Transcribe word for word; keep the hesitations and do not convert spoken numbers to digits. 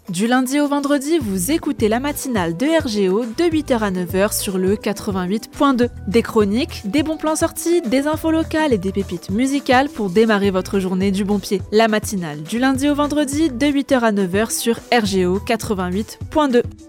Du lundi au vendredi, vous écoutez la matinale de R G O de huit heures à neuf heures sur le quatre-vingt-huit point deux. Des chroniques, des bons plans sortis, des infos locales et des pépites musicales pour démarrer votre journée du bon pied. La matinale du lundi au vendredi de huit heures à neuf heures sur R G O quatre-vingt-huit point deux.